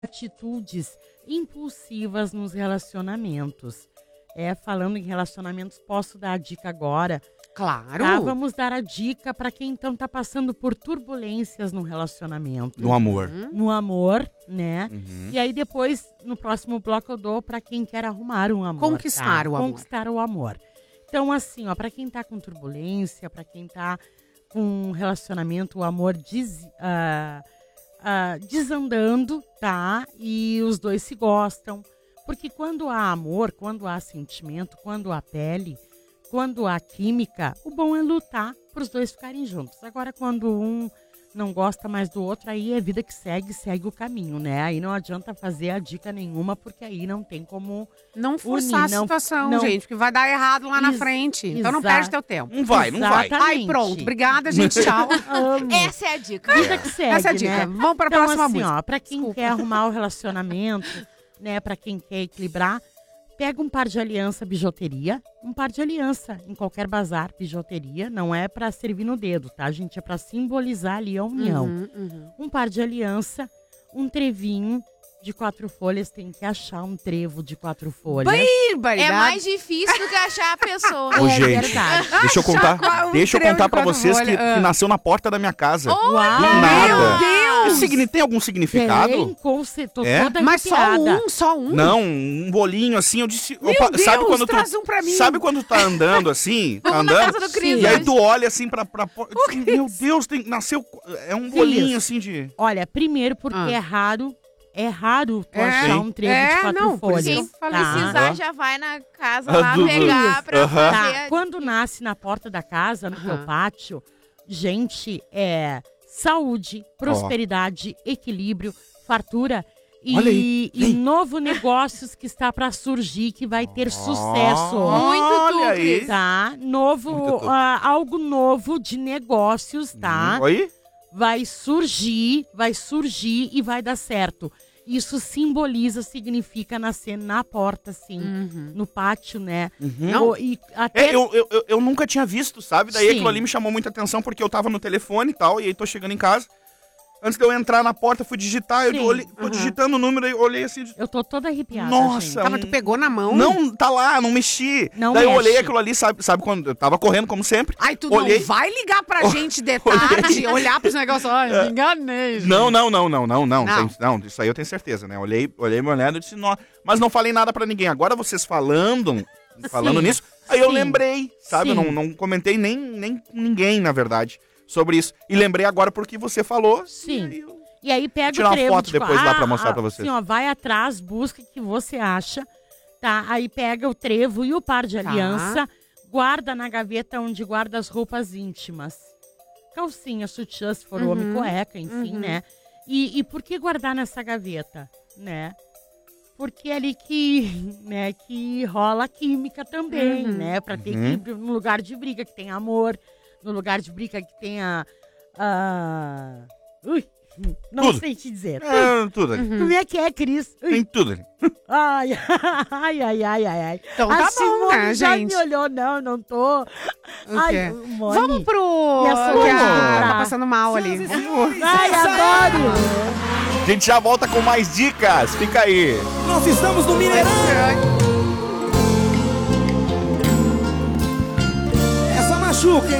atitudes impulsivas nos relacionamentos. Falando em relacionamentos, posso dar a dica agora? Claro. Tá, vamos dar a dica para quem então tá passando por turbulências no relacionamento. No amor. No amor, né? E aí depois, no próximo bloco, eu dou para quem quer arrumar um amor. Conquistar o amor. Conquistar o amor. Então, assim, ó, para quem tá com turbulência, para quem tá com um relacionamento, o amor desandando, tá? E os dois se gostam. Porque quando há amor, quando há sentimento, quando há pele, quando há química, o bom é lutar para os dois ficarem juntos. Agora, quando um não gosta mais do outro, aí é vida que segue o caminho, né? Aí não adianta fazer a dica nenhuma, porque aí não tem como não forçar unir, a situação, não, gente, que vai dar errado lá na frente. Então não perde teu tempo. Não vai. Ai, pronto. Obrigada, gente. Tchau. Essa é a dica. Vida que segue, Essa é a dica. né? Vamos para a Então, próxima assim, música. ó, pra quem quer arrumar o relacionamento, né, pra quem quer equilibrar, pega um par de aliança bijuteria, um par de aliança em qualquer bazar, bijuteria, não é pra servir no dedo, tá, gente? É pra simbolizar ali a união. Um par de aliança, um trevinho de 4 folhas, tem que achar um trevo de 4 folhas. É mais difícil do que achar a pessoa. Ô, É gente, verdade. deixa eu contar pra vocês que nasceu na porta da minha casa. Uau! Do nada. Meu Deus! Tem algum significado? Tô É? toda Mas arrepiada. só um? Não, um bolinho assim, eu disse... Meu Deus, sabe quando traz um pra mim. Sabe quando tá andando assim? Tá Vamos na andando, casa do Cris, e aí né? tu olha assim pra meu Deus, nasceu... É um bolinho assim de... Olha, primeiro porque é raro tu achar um trevo de 4 folhas. Quem tá? precisar já vai na casa lá pegar pra fazer. Tá, quando nasce na porta da casa, no teu pátio, gente, é saúde, prosperidade, equilíbrio, fartura e novo negócios que está para surgir, que vai ter sucesso. Muito Olha aí. Cris. Tá? Algo novo de negócios, tá? Oi? Vai surgir e vai dar certo. Isso significa nascer na porta, assim, no pátio, né? E até... Eu nunca tinha visto, sabe? Daí Sim. aquilo ali me chamou muita atenção, porque eu tava no telefone e tal, e aí tô chegando em casa. Antes de eu entrar na porta, fui digitar, Sim. tô digitando o número, aí eu olhei assim... Eu tô toda arrepiada, Nossa, gente. Tá, mas tu pegou na mão? Não, tá lá, não mexi. Não Daí eu mexe. olhei aquilo ali, sabe quando eu tava correndo, como sempre. Ai, tu Olhei- não vai ligar pra gente de tarde, olhar pros negócios. Ai, me enganei. gente. Não. Não. Não, isso aí eu tenho certeza, né? Olhei meu olhado e disse, mas não falei nada pra ninguém. Agora vocês falando nisso, aí eu sim, lembrei, sabe? Eu sim. não comentei nem com ninguém, na verdade, sobre isso. E lembrei agora porque você falou. Sim. E aí eu... E aí pega Tirar o uma trevo foto depois lá pra mostrar pra vocês. Assim, ó, vai atrás, busca o que você acha, tá? Aí pega o trevo e o par de aliança, guarda na gaveta onde guarda as roupas íntimas. Calcinha, sutiã, se for homem, cueca, enfim, né? E por que guardar nessa gaveta, né? Porque é ali que rola a química também, né? Pra ter equilíbrio no lugar de briga que tem amor, no lugar de briga que tenha... Não Tudo. sei te dizer. Tudo ali. Como é que é, Cris? Tem tudo ali. Ai. Então A tá bom, Simone né, já gente? me olhou, não tô. quê? Mone. Vamos pro... E a sua que dica? tá passando mal ali. Ai, adoro. A gente já volta com mais dicas. Fica aí. Nós estamos no Mineirão. Essa machuca, hein?